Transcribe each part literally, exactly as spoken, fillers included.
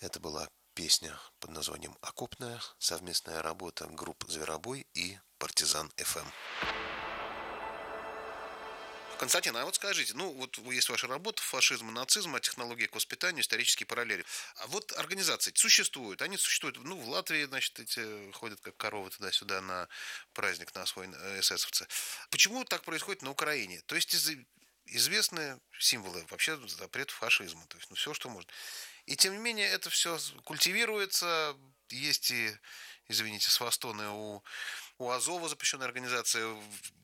Это была песня под названием «Окопная», совместная работа групп «Зверобой» и «Партизан эф эм». Константин, а вот скажите, ну вот есть ваша работа «Фашизм и нацизм. От технологии к воспитанию. Исторические параллели». А вот организации существуют, они существуют, ну, в Латвии, значит, эти ходят как коровы туда-сюда на праздник на свой э, эсэсовцы. Почему так происходит на Украине? То есть из- известны символы, вообще запрет фашизма, то есть, ну, все, что можно. И тем не менее, это все культивируется, есть и, извините, свастоны у, у Азова, запрещенная организация,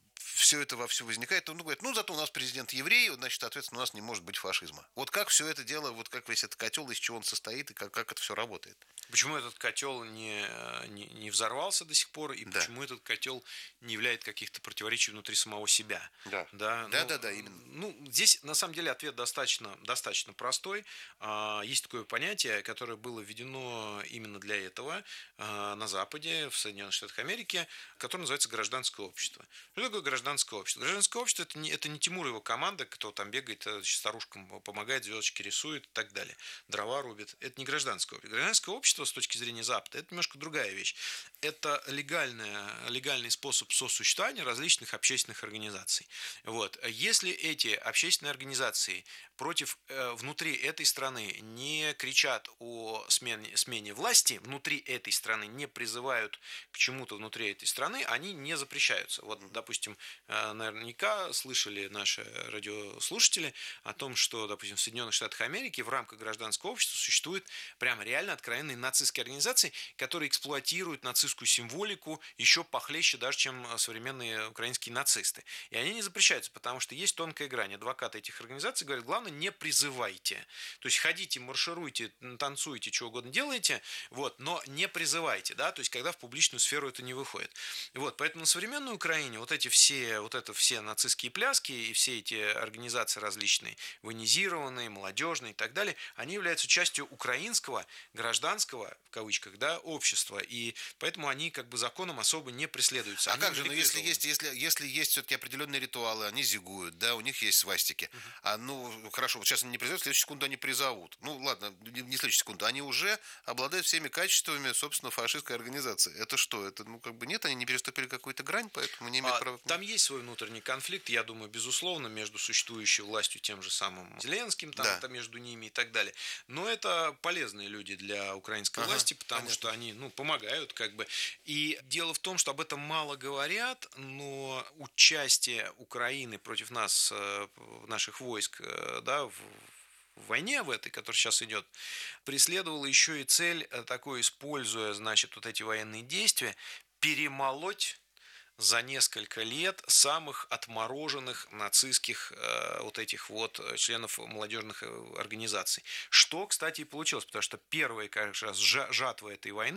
все это вовсю возникает. Он говорит, ну, зато у нас президент еврей, значит, соответственно, у нас не может быть фашизма. Вот как все это дело, вот как весь этот котел, из чего он состоит, и как, как это все работает. Почему этот котел не, не, не взорвался до сих пор, и Да. почему этот котел не являет каких-то противоречий внутри самого себя? Да. Да, Да, ну, да, да, именно. ну, здесь на самом деле ответ достаточно, достаточно простой. Есть такое понятие, которое было введено именно для этого на Западе, в Соединенных Штатах Америки, которое называется гражданское общество. Что такое гражданское общество? Гражданское общество это не, это не Тимур и его команда, кто там бегает, старушкам помогает, звездочки рисует и так далее, дрова рубит. Это не гражданское общество. Гражданское общество с точки зрения Запада это немножко другая вещь. Это легальная, легальный способ сосуществования различных общественных организаций. Вот. Если эти общественные организации против, э, внутри этой страны не кричат о смене, смене власти, внутри этой страны не призывают к чему-то внутри этой страны, они не запрещаются. Вот, допустим, э, наверняка слышали наши радиослушатели о том, что, допустим, в Соединенных Штатах Америки в рамках гражданского общества существует прямо реально откровенные нацистские организации, которые эксплуатируют нацистскую символику еще похлеще даже, чем современные украинские нацисты. И они не запрещаются, потому что есть тонкая грань. Адвокаты этих организаций говорят, главное, не призывайте. То есть ходите, маршируйте, танцуйте, что угодно делайте, вот, но не призывайте, да, то есть когда в публичную сферу это не выходит. Вот, поэтому на современной Украине вот эти все, вот это все нацистские пляски и все эти организации различные, военизированные, молодежные и так далее, они являются частью украинского гражданского, в кавычках, да, общества, и поэтому они как бы законом особо не преследуются. А Они как же, ну если есть, если, если есть все-таки определенные ритуалы, они зигуют, да, у них есть свастики. Угу. А ну хорошо, вот сейчас они не призовут, в следующую секунду они призовут. Ну ладно, не в следующую секунду, они уже обладают всеми качествами, собственно, фашистской организации. Это что? Это, ну, как бы нет, они не переступили какую-то грань, поэтому не имеют а, права. Там есть свой внутренний конфликт, я думаю, безусловно, между существующей властью, тем же самым Зеленским, там, Да. там между ними и так далее. Но это полезные люди для украинской ага, власти, потому понятно. Что они, ну, помогают, как бы. И дело в том, что об этом мало говорят, но участие Украины против нас, наших войск, да, в в войне в этой, которая сейчас идет, преследовала еще и цель такой, используя, значит, вот эти военные действия, перемолоть за несколько лет самых отмороженных нацистских э, вот этих вот членов молодежных организаций. Что, кстати, и получилось, потому что первая как раз жатва этой войны